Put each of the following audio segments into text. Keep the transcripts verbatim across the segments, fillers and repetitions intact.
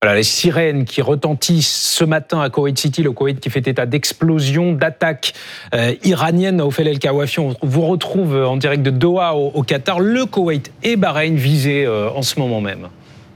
Voilà, les sirènes qui retentissent ce matin à Koweït City, le Koweït qui fait état d'explosion, d'attaques euh, iraniennes. Naoufel El Kawafi, on vous retrouve en direct de Doha au, au Qatar. Le Koweït et Bahreïn visés euh, en ce moment même.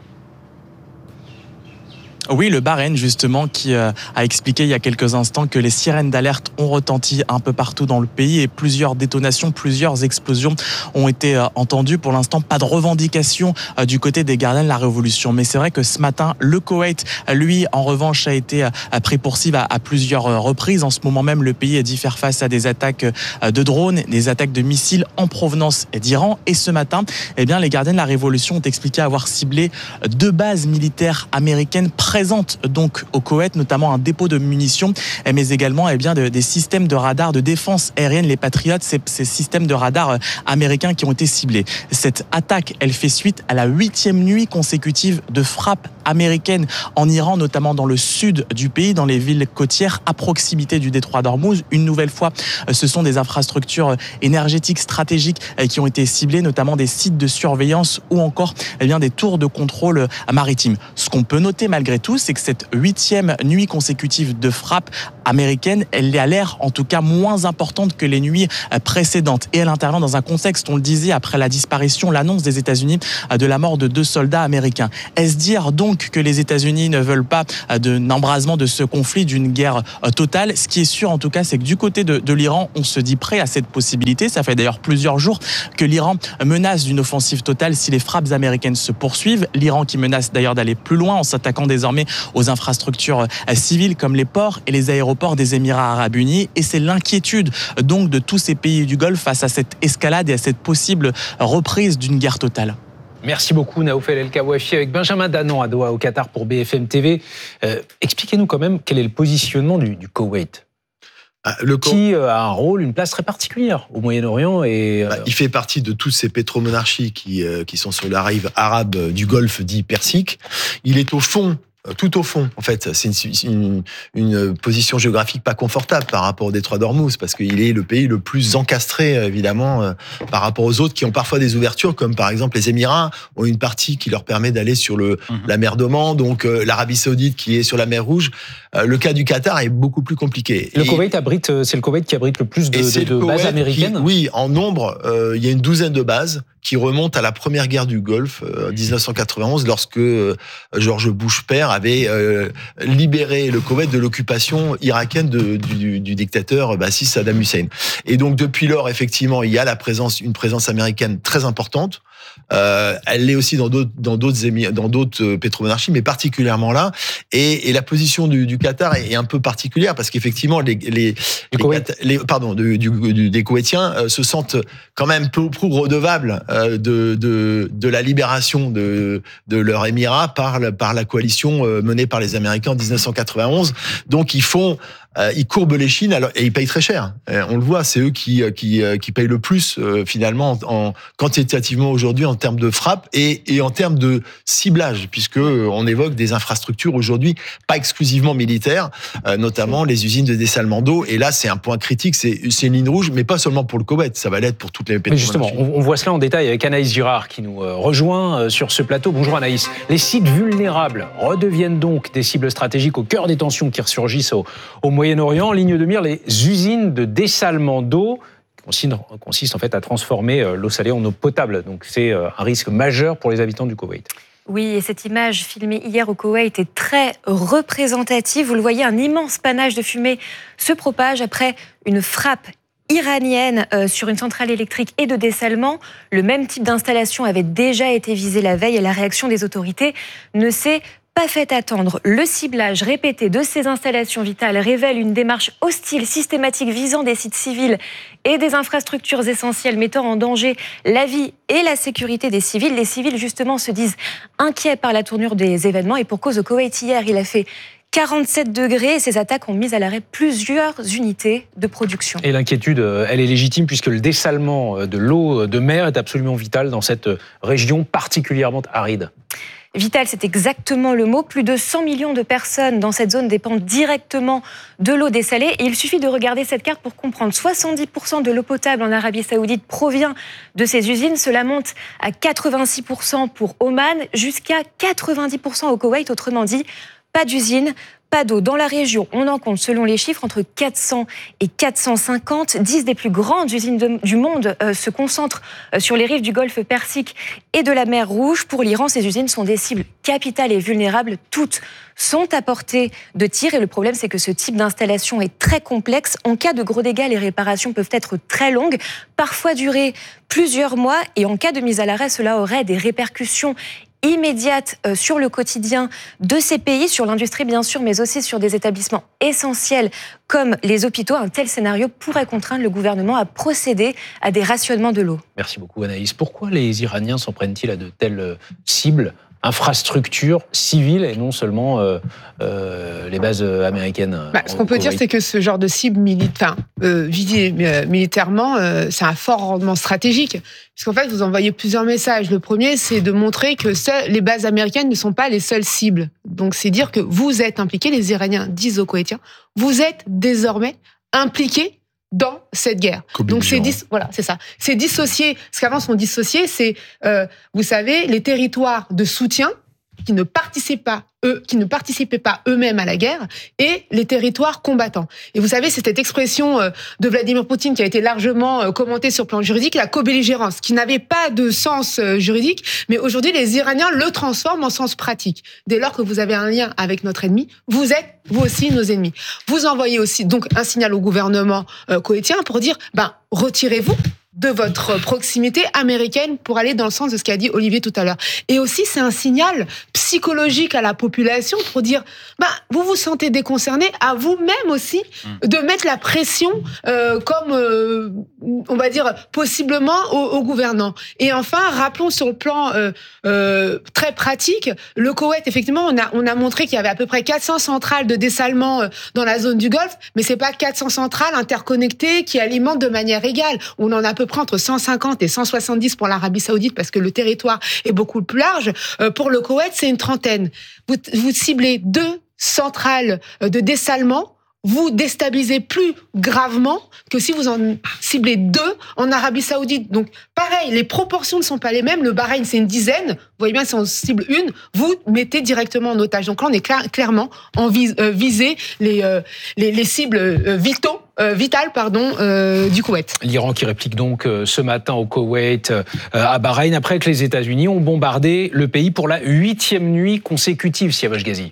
Oui, le Bahreïn justement qui euh, a expliqué il y a quelques instants que les sirènes d'alerte ont retenti un peu partout dans le pays et plusieurs détonations, plusieurs explosions ont été euh, entendues. Pour l'instant, pas de revendication euh, du côté des gardiens de la Révolution. Mais c'est vrai que ce matin, le Koweït, lui, en revanche, a été euh, pris pour cible à, à plusieurs euh, reprises. En ce moment même, le pays a dû faire face à des attaques euh, de drones, des attaques de missiles en provenance d'Iran. Et ce matin, eh bien, les gardiens de la Révolution ont expliqué avoir ciblé deux bases militaires américaines présentes donc au Koweït, notamment un dépôt de munitions, mais également eh bien, de, des systèmes de radar de défense aérienne, les Patriots, ces, ces systèmes de radar américains qui ont été ciblés. Cette attaque, elle fait suite à la huitième nuit consécutive de frappes américaines en Iran, notamment dans le sud du pays, dans les villes côtières, à proximité du détroit d'Ormuz. Une nouvelle fois, ce sont des infrastructures énergétiques stratégiques qui ont été ciblées, notamment des sites de surveillance ou encore eh bien, des tours de contrôle maritime. Ce qu'on peut noter malgré tout, c'est que cette huitième nuit consécutive de frappe américaine, elle a l'air en tout cas moins importante que les nuits précédentes. Et elle intervient dans un contexte, on le disait, après la disparition, l'annonce des États-Unis de la mort de deux soldats américains. Est-ce dire donc que les États-Unis ne veulent pas d'un embrasement de ce conflit, d'une guerre totale? Ce qui est sûr en tout cas, c'est que du côté de, de l'Iran, on se dit prêt à cette possibilité. Ça fait d'ailleurs plusieurs jours que l'Iran menace d'une offensive totale si les frappes américaines se poursuivent. L'Iran qui menace d'ailleurs d'aller plus loin en s'attaquant désormais aux infrastructures civiles comme les ports et les aéroports des Émirats arabes unis. Et c'est l'inquiétude donc de tous ces pays du Golfe face à cette escalade et à cette possible reprise d'une guerre totale. Merci beaucoup Naoufel El Kawafi avec Benjamin Danon à Doha au Qatar pour B F M T V. Euh, expliquez-nous quand même quel est le positionnement du, du Koweït. Le co- qui a un rôle, une place très particulière au Moyen-Orient et euh... bah, il fait partie de toutes ces pétromonarchies qui, euh, qui sont sur la rive arabe du Golfe dit Persique. Il est au fond. Tout au fond, en fait, c'est une, une, une position géographique pas confortable par rapport au détroit d'Ormuz, parce qu'il est le pays le plus encastré, évidemment, euh, par rapport aux autres qui ont parfois des ouvertures, comme par exemple les Émirats ont une partie qui leur permet d'aller sur le, mmh. la mer d'Oman, donc euh, l'Arabie Saoudite qui est sur la mer Rouge. Euh, le cas du Qatar est beaucoup plus compliqué. Le et, Koweït abrite, c'est le Koweït qui abrite le plus de, de, de bases américaines. Qui, oui, en nombre, euh, il y a une douzaine de bases qui remonte à la première guerre du Golfe, euh, dix-neuf cent quatre-vingt-onze, lorsque euh, George Bush père avait euh, libéré le Koweït de l'occupation irakienne de, du, du dictateur bassiste Saddam Hussein. Et donc depuis lors, effectivement, il y a la présence, une présence américaine très importante. Euh, elle l'est aussi dans d'autres, dans d'autres, émi- dans d'autres euh, pétromonarchies, mais particulièrement là. Et, et la position du, du Qatar est, est un peu particulière parce qu'effectivement, les, les, les, Qatar, les pardon, du, du, du, des Koweïtiens euh, se sentent quand même peu ou prou redevables euh, de, de, de la libération de, de leur émirat par, par la coalition euh, menée par les Américains en dix-neuf cent quatre-vingt-onze. Donc ils font Euh, ils courbent l'échine alors, et ils payent très cher. Euh, on le voit, c'est eux qui, qui, qui payent le plus euh, finalement en, en, quantitativement aujourd'hui en termes de frappe et, et en termes de ciblage, puisque euh, on évoque des infrastructures aujourd'hui pas exclusivement militaires, euh, notamment les usines de dessalement d'eau. Et là, c'est un point critique, c'est, c'est une ligne rouge, mais pas seulement pour le Koweït, ça va l'être pour toutes les pétromonarchies. Justement, on, on voit cela en détail avec Anaïs Girard qui nous euh, rejoint euh, sur ce plateau. Bonjour Anaïs. Les sites vulnérables redeviennent donc des cibles stratégiques au cœur des tensions qui ressurgissent au, au Moyen-Orient. En ligne de mire, les usines de dessalement d'eau consistent en fait à transformer l'eau salée en eau potable. Donc c'est un risque majeur pour les habitants du Koweït. Oui, et cette image filmée hier au Koweït est très représentative. Vous le voyez, un immense panache de fumée se propage après une frappe iranienne euh, sur une centrale électrique et de dessalement. Le même type d'installation avait déjà été visé la veille et la réaction des autorités ne s'est pas fait attendre. Le ciblage répété de ces installations vitales révèle une démarche hostile, systématique, visant des sites civils et des infrastructures essentielles, mettant en danger la vie et la sécurité des civils. Les civils, justement, se disent inquiets par la tournure des événements. Et pour cause, au Koweït, hier, il a fait quarante-sept degrés et ces attaques ont mis à l'arrêt plusieurs unités de production. Et l'inquiétude, elle est légitime puisque le dessalement de l'eau de mer est absolument vital dans cette région particulièrement aride. Vital, c'est exactement le mot. Plus de cent millions de personnes dans cette zone dépendent directement de l'eau dessalée. Et il suffit de regarder cette carte pour comprendre. soixante-dix pour cent de l'eau potable en Arabie Saoudite provient de ces usines. Cela monte à quatre-vingt-six pour cent pour Oman, jusqu'à quatre-vingt-dix pour cent au Koweït. Autrement dit, pas d'usine, pas d'eau. Dans la région, on en compte, selon les chiffres, entre quatre cents et quatre cent cinquante. dix des plus grandes usines de, du monde euh, se concentrent euh, sur les rives du golfe Persique et de la mer Rouge. Pour l'Iran, ces usines sont des cibles capitales et vulnérables. Toutes sont à portée de tir. Et le problème, c'est que ce type d'installation est très complexe. En cas de gros dégâts, les réparations peuvent être très longues, parfois durer plusieurs mois. Et en cas de mise à l'arrêt, cela aurait des répercussions immédiate sur le quotidien de ces pays, sur l'industrie bien sûr, mais aussi sur des établissements essentiels comme les hôpitaux. Un tel scénario pourrait contraindre le gouvernement à procéder à des rationnements de l'eau. Merci beaucoup Anaïs. Pourquoi les Iraniens s'en prennent-ils à de telles cibles, infrastructures civiles et non seulement euh, euh, les bases américaines? Bah, ce qu'on peut dire, c'est que ce genre de cible militaire, euh, visée euh, militairement, euh, c'est un fort rendement stratégique. Puisqu'en fait, vous envoyez plusieurs messages. Le premier, c'est de montrer que seules, les bases américaines ne sont pas les seules cibles. Donc, c'est dire que vous êtes impliqués, les Iraniens disent aux Koweïtiens, vous êtes désormais impliqués dans cette guerre. Donc c'est dis- voilà, c'est ça. C'est dissocié. Ce qu'avant sont dissociés, c'est euh, vous savez les territoires de soutien qui ne participent pas eux, qui ne participaient pas eux-mêmes à la guerre, et les territoires combattants. Et vous savez, c'est cette expression euh, de Vladimir Poutine qui a été largement euh, commentée sur le plan juridique, la co-belligérance, qui n'avait pas de sens euh, juridique, mais aujourd'hui les Iraniens le transforment en sens pratique. Dès lors que vous avez un lien avec notre ennemi, vous êtes vous aussi nos ennemis. Vous envoyez aussi donc un signal au gouvernement euh, koweïtien pour dire, ben retirez-vous de votre proximité américaine pour aller dans le sens de ce qu'a dit Olivier tout à l'heure. Et aussi, c'est un signal psychologique à la population pour dire, bah, vous vous sentez déconcerné, à vous-même aussi, de mettre la pression euh, comme, euh, on va dire, possiblement aux, aux gouvernants. Et enfin, rappelons sur le plan euh, euh, très pratique, le Koweït, effectivement, on a, on a montré qu'il y avait à peu près quatre cents centrales de dessalement euh, dans la zone du Golfe, mais c'est pas quatre cents centrales interconnectées qui alimentent de manière égale. On en a à peu près entre cent cinquante et cent soixante-dix pour l'Arabie Saoudite parce que le territoire est beaucoup plus large. Euh, pour le Koweït, c'est une trentaine. Vous, vous ciblez deux centrales de dessalement, vous déstabilisez plus gravement que si vous en ciblez deux en Arabie Saoudite. Donc, pareil, les proportions ne sont pas les mêmes. Le Bahreïn, c'est une dizaine. Vous voyez bien, si on cible une, vous mettez directement en otage. Donc là, on est cla- clairement en vis- euh, visé les, euh, les, les cibles euh, vitaux Euh, vital pardon, euh, du Koweït. L'Iran qui réplique donc euh, ce matin au Koweït, euh, à Bahreïn, après que les États-Unis ont bombardé le pays pour la huitième nuit consécutive, Siavash Ghazi.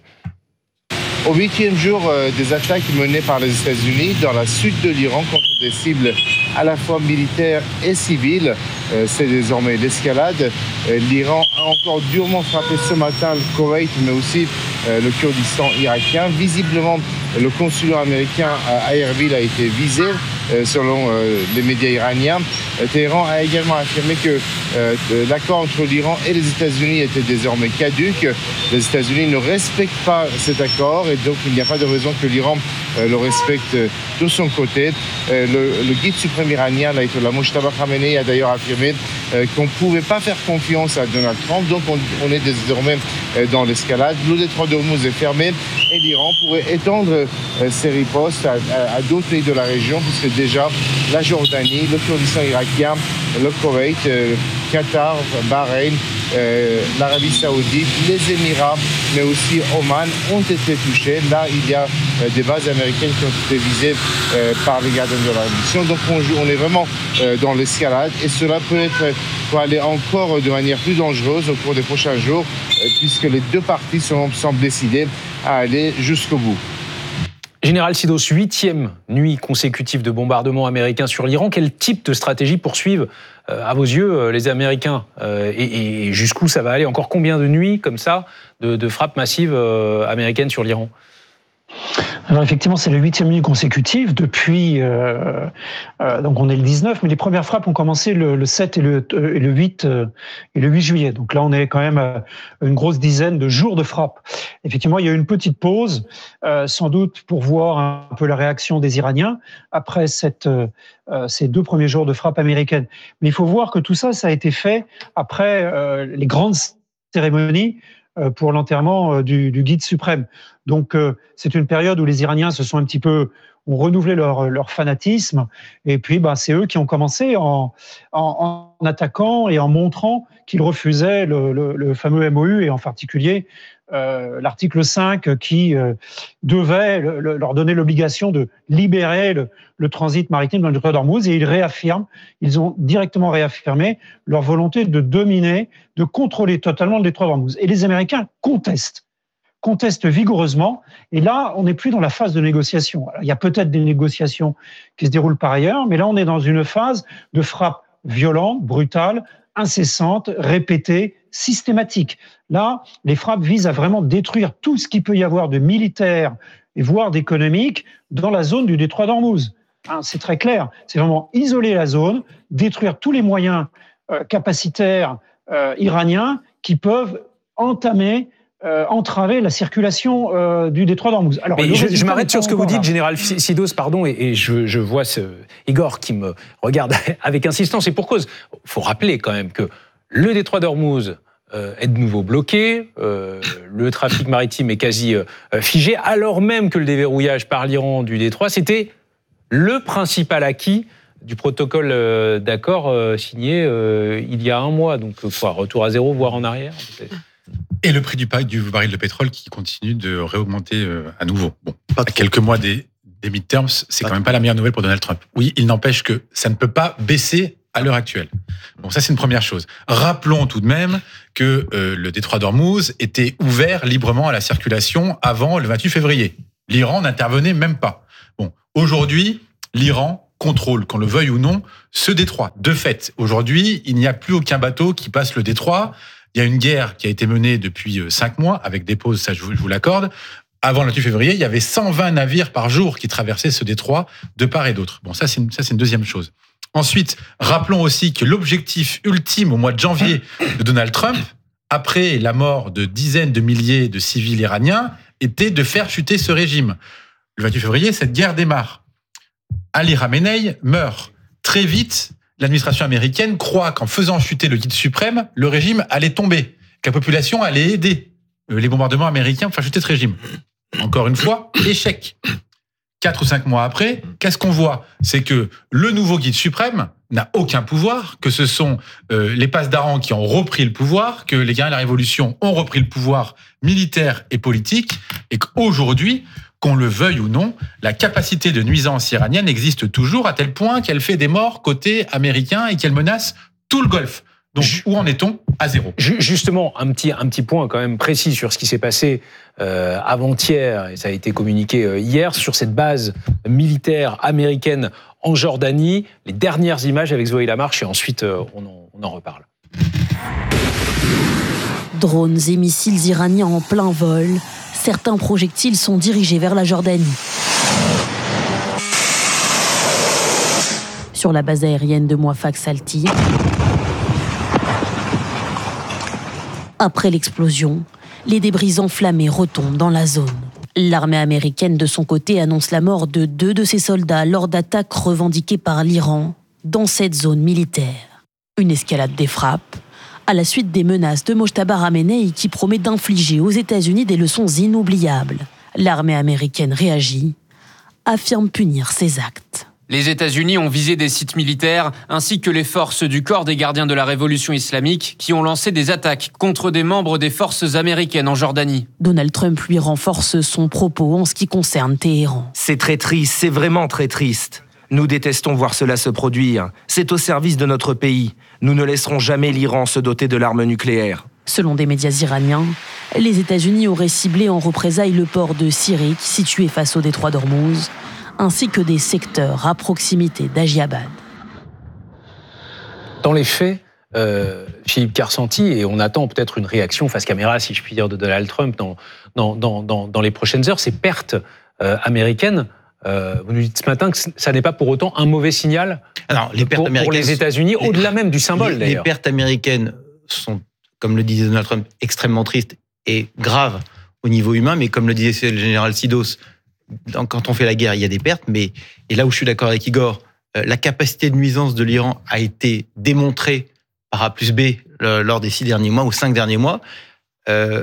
Au huitième jour euh, des attaques menées par les États-Unis dans la sud de l'Iran contre des cibles à la fois militaires et civiles, euh, c'est désormais l'escalade. Euh, L'Iran a encore durement frappé ce matin le Koweït, mais aussi euh, le Kurdistan irakien. Visiblement, le consulat américain à Erbil a été visé, euh, selon euh, les médias iraniens. Euh, Téhéran a également affirmé que euh, l'accord entre l'Iran et les États-Unis était désormais caduque. Les États-Unis ne respectent pas cet accord et donc il n'y a pas de raison que l'Iran euh, le respecte de son côté. Euh, le, le guide suprême iranien, l'ayatollah Mojtaba Khamenei, a d'ailleurs affirmé euh, qu'on ne pouvait pas faire confiance à Donald Trump, donc on, on est désormais euh, dans l'escalade. Le détroit d'Ormuz est fermé et l'Iran pourrait étendre euh, ses ripostes à, à, à d'autres pays de la région, puisque déjà la Jordanie, le Kurdistan irakien, le Koweït, euh, Qatar, Bahreïn, euh, l'Arabie Saoudite, les Émirats, mais aussi Oman ont été touchés. Là, il y a euh, des bases américaines qui ont été visées euh, par les gardiens de la révolution. Donc on, joue, on est vraiment euh, dans l'escalade et cela peut être pour aller encore de manière plus dangereuse au cours des prochains jours, euh, puisque les deux parties sont, semblent décidées à aller jusqu'au bout. Général Sidos, huitième nuit consécutive de bombardements américains sur l'Iran. Quel type de stratégie poursuivent, euh, à vos yeux, euh, les Américains euh, et, et jusqu'où ça va aller? Encore combien de nuits, comme ça, de, de frappes massives euh, américaines sur l'Iran? Alors effectivement, c'est la huitième nuit consécutive depuis, euh, euh, donc on est le dix-neuf, mais les premières frappes ont commencé le, le sept et le, et le huit euh, et le huit juillet. Donc là, on est quand même à une grosse dizaine de jours de frappes. Effectivement, il y a eu une petite pause, euh, sans doute pour voir un peu la réaction des Iraniens après cette, euh, ces deux premiers jours de frappes américaines. Mais il faut voir que tout ça, ça a été fait après euh, les grandes cérémonies pour l'enterrement du, du guide suprême. Donc c'est une période où les Iraniens se sont un petit peu ont renouvelé leur, leur fanatisme, et puis bah, c'est eux qui ont commencé en, en, en attaquant et en montrant qu'ils refusaient le, le, le fameux M O U, et en particulier euh, l'article cinq qui euh, devait le, le, leur donner l'obligation de libérer le, le transit maritime dans le détroit d'Ormuz, et ils réaffirment, ils ont directement réaffirmé leur volonté de dominer, de contrôler totalement le détroit d'Ormuz. Et les Américains contestent. conteste vigoureusement, et là, on n'est plus dans la phase de négociation. Alors, il y a peut-être des négociations qui se déroulent par ailleurs, mais là, on est dans une phase de frappe violente, brutale, incessante, répétée, systématique. Là, les frappes visent à vraiment détruire tout ce qu'il peut y avoir de militaire et voire d'économique dans la zone du détroit d'Ormuz. Hein, c'est très clair, c'est vraiment isoler la zone, détruire tous les moyens euh, capacitaires euh, iraniens qui peuvent entamer Euh, entraver la circulation euh, du détroit d'Ormuz. Alors, je, je m'arrête sur ce que vous dites, Général Sidos, pardon, et, et je, je vois ce Igor qui me regarde avec insistance, et pour cause. Il faut rappeler quand même que le détroit d'Ormuz euh, est de nouveau bloqué, euh, le trafic maritime est quasi euh, figé, alors même que le déverrouillage par l'Iran du détroit, c'était le principal acquis du protocole euh, d'accord euh, signé euh, il y a un mois. Donc, quoi, retour à zéro, voire en arrière, peut-être. Et le prix du, du baril de pétrole qui continue de réaugmenter euh, à nouveau. Bon, à quelques mois des, des midterms, c'est pas quand même pas la meilleure nouvelle pour Donald Trump. Oui, il n'empêche que ça ne peut pas baisser à l'heure actuelle. Bon, ça c'est une première chose. Rappelons tout de même que euh, le détroit d'Ormuz était ouvert librement à la circulation avant le vingt-huit février. L'Iran n'intervenait même pas. Bon, aujourd'hui, l'Iran contrôle, qu'on le veuille ou non, ce détroit. De fait, aujourd'hui, il n'y a plus aucun bateau qui passe le détroit. Il y a une guerre qui a été menée depuis cinq mois, avec des pauses, ça je vous, je vous l'accorde. Avant le vingt-huit février, il y avait cent vingt navires par jour qui traversaient ce détroit de part et d'autre. Bon, ça c'est, une, ça, c'est une deuxième chose. Ensuite, rappelons aussi que l'objectif ultime au mois de janvier de Donald Trump, après la mort de dizaines de milliers de civils iraniens, était de faire chuter ce régime. Le vingt-huit février, cette guerre démarre. Ali Khamenei meurt. Très vite, l'administration américaine croit qu'en faisant chuter le guide suprême, le régime allait tomber, que la population allait aider les bombardements américains pour faire chuter ce régime. Encore une fois, échec. Quatre ou cinq mois après, qu'est-ce qu'on voit ? C'est que le nouveau guide suprême n'a aucun pouvoir, que ce sont euh, les Pasdaran qui ont repris le pouvoir, que les guerriers de la Révolution ont repris le pouvoir militaire et politique, et qu'aujourd'hui, qu'on le veuille ou non, la capacité de nuisance iranienne existe toujours à tel point qu'elle fait des morts côté américain et qu'elle menace tout le Golfe. Donc, où en est-on ? À zéro. Justement, un petit, un petit point quand même précis sur ce qui s'est passé euh, avant-hier, et ça a été communiqué euh, hier, sur cette base militaire américaine en Jordanie. Les dernières images avec Zoé Lamarche, et ensuite euh, on, en, on en reparle. Drones et missiles iraniens en plein vol. Certains projectiles sont dirigés vers la Jordanie. Sur la base aérienne de Mouafaq Salti, après l'explosion, les débris enflammés retombent dans la zone. L'armée américaine, de son côté, annonce la mort de deux de ses soldats lors d'attaques revendiquées par l'Iran dans cette zone militaire. Une escalade des frappes, à la suite des menaces de Mojtaba Khamenei qui promet d'infliger aux États-Unis des leçons inoubliables. L'armée américaine réagit, affirme punir ces actes. Les États-Unis ont visé des sites militaires ainsi que les forces du corps des gardiens de la révolution islamique qui ont lancé des attaques contre des membres des forces américaines en Jordanie. Donald Trump lui renforce son propos en ce qui concerne Téhéran. C'est très triste, c'est vraiment très triste. Nous détestons voir cela se produire. C'est au service de notre pays. Nous ne laisserons jamais l'Iran se doter de l'arme nucléaire. Selon des médias iraniens, les États-Unis auraient ciblé en représailles le port de Sirik, situé face au détroit d'Ormuz, ainsi que des secteurs à proximité d'Ajiabad. Dans les faits, euh, Philippe Karsanti, et on attend peut-être une réaction face caméra, si je puis dire, de Donald Trump dans, dans, dans, dans, dans les prochaines heures, ces pertes euh, américaines, euh, vous nous dites ce matin que ça n'est pas pour autant un mauvais signal Alors, les pertes pour, pour les États-Unis, les, au-delà même du symbole les, d'ailleurs. Les pertes américaines sont, comme le disait Donald Trump, extrêmement tristes et graves au niveau humain, mais comme le disait le général Sidos, quand on fait la guerre, il y a des pertes, mais et là où je suis d'accord avec Igor, euh, la capacité de nuisance de l'Iran a été démontrée par A plus B euh, lors des six derniers mois ou cinq derniers mois. Euh,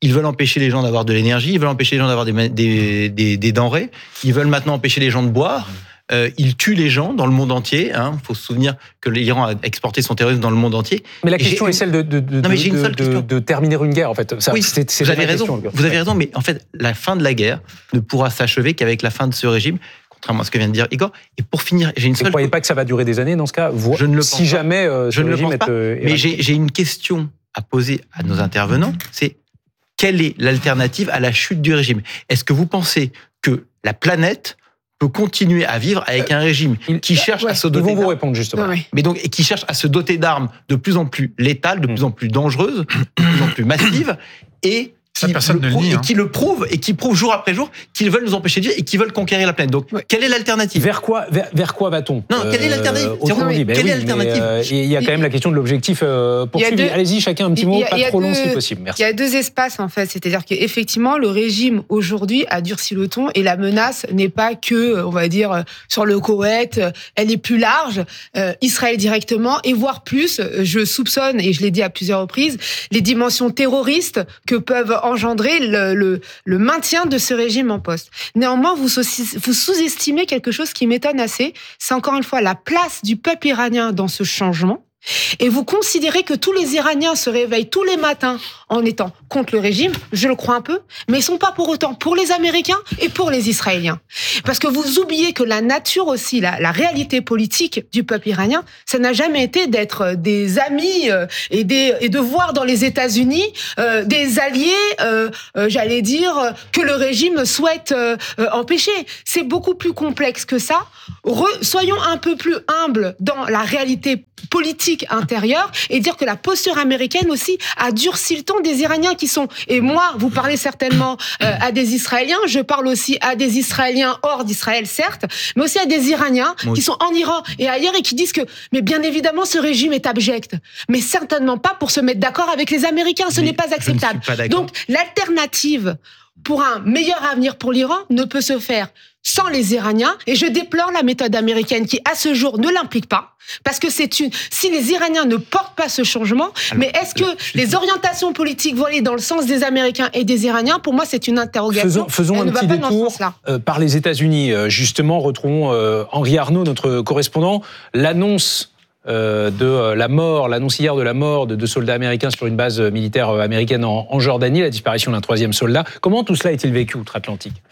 Ils veulent empêcher les gens d'avoir de l'énergie, ils veulent empêcher les gens d'avoir des, des, des, des denrées, ils veulent maintenant empêcher les gens de boire. Euh, ils tuent les gens dans le monde entier. Il hein. faut se souvenir que l'Iran a exporté son terrorisme dans le monde entier. Mais la question est celle de, de, de, non, mais de, de, de, de terminer une guerre, en fait. Ça, oui, c'est, c'est vous avez raison. Question, vous avez raison, mais en fait, la fin de la guerre ne pourra s'achever qu'avec la fin de ce régime, contrairement à ce que vient de dire Igor. Et pour finir, j'ai une seule. Vous ne croyez pas que ça va durer des années dans ce cas? Vous, je ne le pense si pas. jamais euh, je ne le pense pas. Euh, mais j'ai, j'ai une question à poser à nos intervenants. C'est quelle est l'alternative à la chute du régime? Est-ce que vous pensez que la planète peut continuer à vivre avec un régime qui cherche ouais, à se doter d'armes. Ils vont vous répondre justement. Ouais. Mais donc, et qui cherche à se doter d'armes de plus en plus létales, de plus en plus dangereuses, de plus en plus massives, et Ça, qui, personne le ne prouve, le nie, hein. et qui le prouve, et qui prouve jour après jour qu'ils veulent nous empêcher de vivre et qu'ils veulent conquérir la planète. Donc, ouais. quelle est l'alternative? Vers quoi, vers, vers quoi va-t-on? Non, quelle est l'alternative? euh, dit, ben Quelle oui, est l'alternative? euh, Il y a quand même la question de l'objectif euh, poursuivi. Deux, Allez-y, chacun un petit mot, a, pas trop deux, long si possible. Merci. Il y a deux espaces en fait, c'est-à-dire qu'effectivement, le régime aujourd'hui a durci le ton et la menace n'est pas que, on va dire, sur le Koweït, elle est plus large, euh, Israël directement, et voire plus, je soupçonne, et je l'ai dit à plusieurs reprises, les dimensions terroristes que peuvent engendrer le Le, le, le maintien de ce régime en poste. Néanmoins, vous, vous sous-estimez quelque chose qui m'étonne assez, c'est encore une fois la place du peuple iranien dans ce changement. Et vous considérez que tous les Iraniens se réveillent tous les matins en étant contre le régime, je le crois un peu, mais ils sont pas pour autant pour les Américains et pour les Israéliens. Parce que vous oubliez que la nature aussi, la, la réalité politique du peuple iranien, ça n'a jamais été d'être des amis et, des, et de voir dans les États-Unis euh, des alliés, euh, euh, j'allais dire, que le régime souhaite euh, empêcher. C'est beaucoup plus complexe que ça. Re, soyons un peu plus humbles dans la réalité politique intérieure et dire que la posture américaine aussi a durci le ton des Iraniens qui sont, et moi, vous parlez certainement euh, à des Israéliens, je parle aussi à des Israéliens hors d'Israël, certes, mais aussi à des Iraniens oui. qui sont en Iran et ailleurs et qui disent que, mais bien évidemment, ce régime est abject, mais certainement pas pour se mettre d'accord avec les Américains, ce mais n'est pas acceptable. Pas Donc, l'alternative pour un meilleur avenir pour l'Iran ne peut se faire sans les Iraniens, et je déplore la méthode américaine qui, à ce jour, ne l'implique pas, parce que c'est une, si les Iraniens ne portent pas ce changement, alors, mais est-ce que les orientations politiques vont aller dans le sens des Américains et des Iraniens? Pour moi, c'est une interrogation. Faisons, faisons un petit détour euh, par les États-Unis. Euh, justement, retrouvons euh, Henri Arnaud, notre correspondant. L'annonce euh, de la mort, l'annonce hier de la mort de deux soldats américains sur une base militaire américaine en, en Jordanie, la disparition d'un troisième soldat. Comment tout cela est-il vécu outre-Atlantique?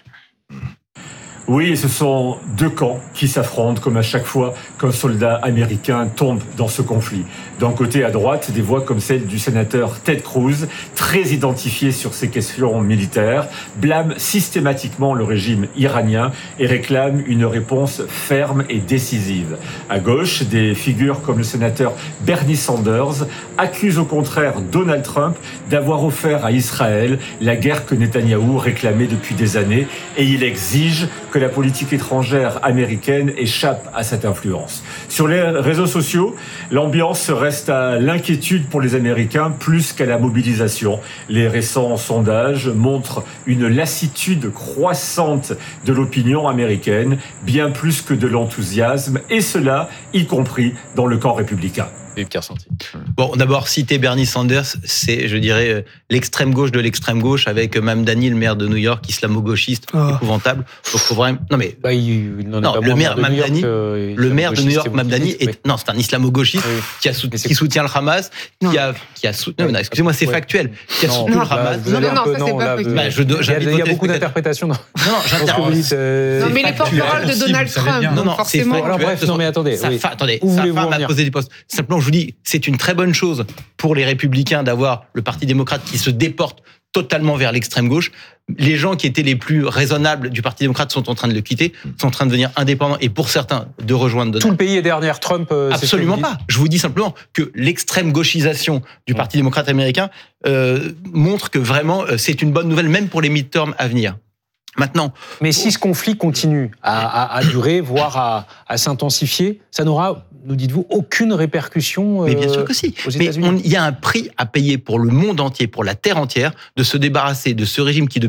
Oui, ce sont deux camps qui s'affrontent comme à chaque fois qu'un soldat américain tombe dans ce conflit. D'un côté, à droite, des voix comme celle du sénateur Ted Cruz, très identifié sur ces questions militaires, blâme systématiquement le régime iranien et réclame une réponse ferme et décisive. À gauche, des figures comme le sénateur Bernie Sanders accusent au contraire Donald Trump d'avoir offert à Israël la guerre que Netanyahou réclamait depuis des années, et il exige que la politique étrangère américaine échappe à cette influence. Sur les réseaux sociaux, l'ambiance reste à l'inquiétude pour les Américains plus qu'à la mobilisation. Les récents sondages montrent une lassitude croissante de l'opinion américaine, bien plus que de l'enthousiasme, et cela y compris dans le camp républicain. Bon, d'abord, citer Bernie Sanders, c'est, je dirais, l'extrême gauche de l'extrême gauche, avec Mamdani, le maire de New York, islamo-gauchiste, oh. épouvantable. Donc, faut vraiment. Non, mais. Bah, il, il non, le maire Mamdani, euh, le maire de New York, Mamdani, est, oui. non, c'est un islamo-gauchiste oui. qui, a sou, qui soutient le Hamas, qui a, qui a soutenu. Non, non, excusez-moi, c'est ouais. factuel. Qui a non, soutenu non, le Hamas. Non, non, non, ça c'est pas factuel. Bah, je, il y a, il y a beaucoup d'interprétations. Non, non, j'interprète. Non, mais les porte-paroles de Donald Trump, non, non, forcément. Alors bref, non, mais attendez. Attendez, sa femme a posé des postes. Simplement, je vous dis, c'est une très bonne chose pour les républicains d'avoir le Parti démocrate qui se déporte totalement vers l'extrême gauche. Les gens qui étaient les plus raisonnables du Parti démocrate sont en train de le quitter, sont en train de devenir indépendants et pour certains de rejoindre Donald. Tout le pays est derrière Trump. Euh, Absolument pas. Je vous dis simplement que l'extrême gauchisation du Parti démocrate américain euh, montre que vraiment euh, c'est une bonne nouvelle même pour les midterms à venir. Maintenant, mais si ce conflit continue à, à, à durer, voire à, à s'intensifier, ça n'aura, nous dites-vous, aucune répercussion. Euh, mais bien sûr que si. Aux mais il y a un prix à payer pour le monde entier, pour la terre entière, de se débarrasser de ce régime qui, depuis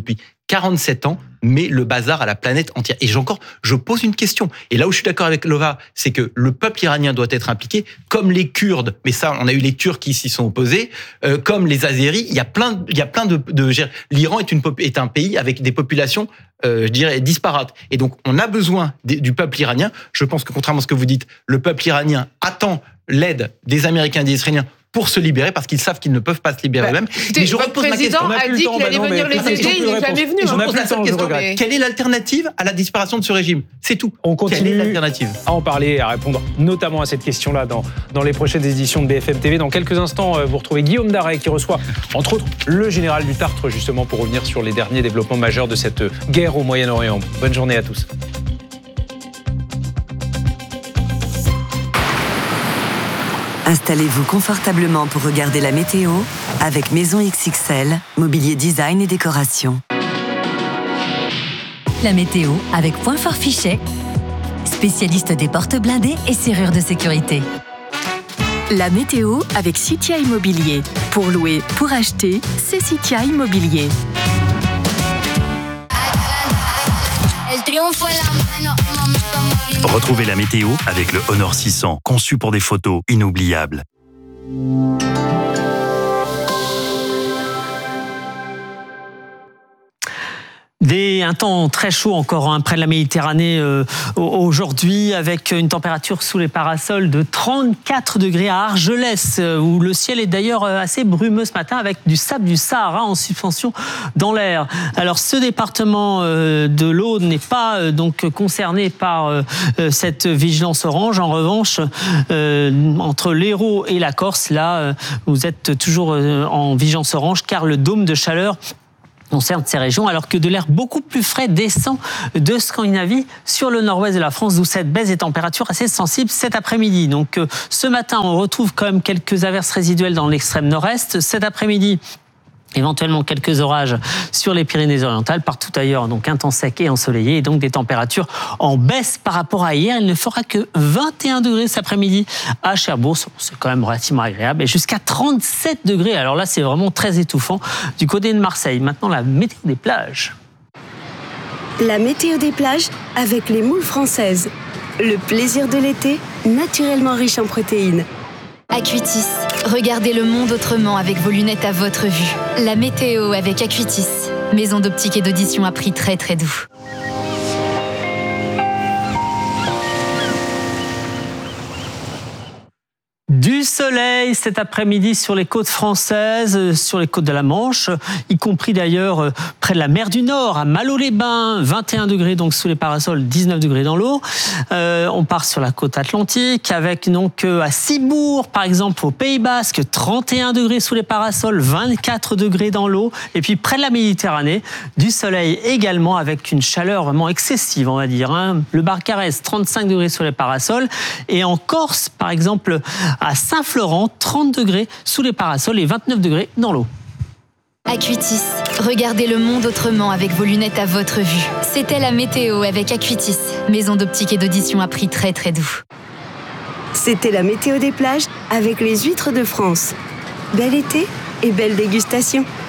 quarante-sept ans, met le bazar à la planète entière. Et j'ai encore, je pose une question. Et là où je suis d'accord avec Lova, c'est que le peuple iranien doit être impliqué, comme les Kurdes. Mais ça, on a eu les Turcs qui s'y sont opposés, euh, comme les Azéris. Il y a plein, il y a plein de, de l'Iran est une est un pays avec des populations, euh, je dirais, disparates. Et donc, on a besoin des, du peuple iranien. Je pense que contrairement à ce que vous dites, le peuple iranien attend l'aide des Américains et des Israéliens pour se libérer, parce qu'ils savent qu'ils ne peuvent pas se libérer bah, eux-mêmes. Mais je repose ma question. Le président a dit qu'il allait venir les aider, il n'est jamais venu. Je pose la seule question. Mais... Quelle est l'alternative à la disparition de ce régime ? C'est tout. On continue Quelle est l'alternative ? à en parler et à répondre notamment à cette question-là dans, dans les prochaines éditions de B F M T V. Dans quelques instants, vous retrouvez Guillaume Darey qui reçoit, entre autres, le général du Tartre, justement pour revenir sur les derniers développements majeurs de cette guerre au Moyen-Orient. Bonne journée à tous. Installez-vous confortablement pour regarder la météo avec Maison X X L, mobilier design et décoration. La météo avec Point Fort Fichet, spécialiste des portes blindées et serrures de sécurité. La météo avec Citia Immobilier. Pour louer, pour acheter, c'est Citia Immobilier. Retrouvez la météo avec le Honor six cents, conçu pour des photos inoubliables. Des, un temps très chaud encore hein, près de la Méditerranée euh, aujourd'hui, avec une température sous les parasols de trente-quatre degrés à Argelès, euh, où le ciel est d'ailleurs assez brumeux ce matin, avec du sable du Sahara en suspension dans l'air. Alors ce département euh, de l'Aude n'est pas euh, donc concerné par euh, cette vigilance orange. En revanche, euh, entre l'Hérault et la Corse, là, euh, vous êtes toujours euh, en vigilance orange, car le dôme de chaleur concerne ces régions, alors que de l'air beaucoup plus frais descend de Scandinavie sur le nord-ouest de la France, d'où cette baisse des températures assez sensible cet après-midi. Donc euh, ce matin, on retrouve quand même quelques averses résiduelles dans l'extrême nord-est. Cet après-midi, éventuellement quelques orages sur les Pyrénées-Orientales, partout ailleurs, donc un temps sec et ensoleillé, et donc des températures en baisse par rapport à hier. Il ne fera que vingt et un degrés cet après-midi à Cherbourg, c'est quand même relativement agréable, et jusqu'à trente-sept degrés. Alors là, c'est vraiment très étouffant du côté de Marseille. Maintenant, la météo des plages. La météo des plages avec les moules françaises. Le plaisir de l'été, naturellement riche en protéines. Acuitis, regardez le monde autrement avec vos lunettes à votre vue. La météo avec Acuitis, maison d'optique et d'audition à prix très très doux. Du soleil cet après-midi sur les côtes françaises, sur les côtes de la Manche, y compris d'ailleurs près de la mer du Nord, à Malo-les-Bains, vingt et un degrés donc sous les parasols, dix-neuf degrés dans l'eau. Euh, on part sur la côte atlantique avec donc à Cibourg par exemple au Pays Basque, trente et un degrés sous les parasols, vingt-quatre degrés dans l'eau. Et puis près de la Méditerranée, du soleil également avec une chaleur vraiment excessive on va dire. Hein. Le Barcarès, trente-cinq degrés sous les parasols. Et en Corse par exemple, à Saint-Florent, trente degrés sous les parasols et vingt-neuf degrés dans l'eau. Acuitis, regardez le monde autrement avec vos lunettes à votre vue. C'était la météo avec Acuitis, maison d'optique et d'audition à prix très très doux. C'était la météo des plages avec les huîtres de France. Bel été et belle dégustation.